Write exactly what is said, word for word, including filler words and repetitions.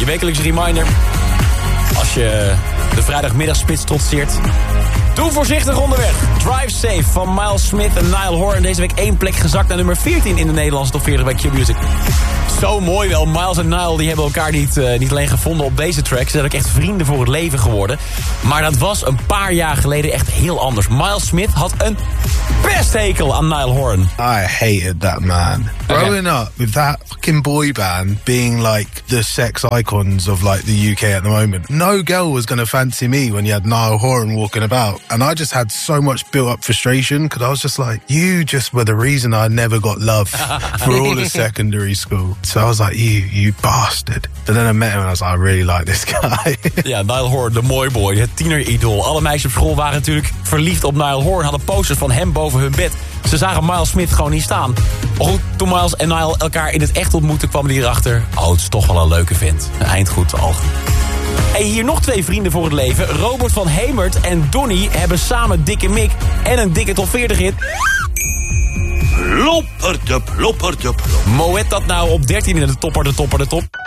wekelijkse reminder. Als je de vrijdagmiddagspits trotseert. Doe voorzichtig onderweg. Drive Safe van Miles Smith en Niall Horan. Deze week één plek gezakt naar nummer veertien in de Nederlandse top veertig bij Q-Music. Zo mooi wel. Miles en Niall die hebben elkaar niet, uh, niet alleen gevonden op deze track. Ze zijn ook echt vrienden voor het leven geworden. Maar dat was een paar jaar geleden echt heel anders. Miles Smith had een pesthekel aan Niall Horan. I hated that man. Okay. Growing up with that fucking boy band being like the sex icons of like the U K at the moment. No girl was going to fancy me when you had Niall Horan walking about. And I just had so much built up frustration because I was just like, you just were the reason I never got love for all of secondary school. So I was like, you, you bastard. But then I met him and I was like, I really like this guy. Ja, Niall Horan, de mooi boy, het tieneridool. Alle meisjes op school waren natuurlijk verliefd op Niall Horan. Hadden posters van hem boven hun bed. Ze zagen Miles Smith gewoon niet staan. Maar goed, toen Miles en Niall elkaar in het echt ontmoetten, kwamen die erachter. Oh, het is toch wel een leuke vent. Een eindgoed al. Hey, hier nog twee vrienden voor het leven. Robert van Hemert en Donny hebben samen Dikke Mick en een dikke top veertig hit. Plopperde, plopperde, plop. Moet dat nou op dertien in de topper, de topper, de top?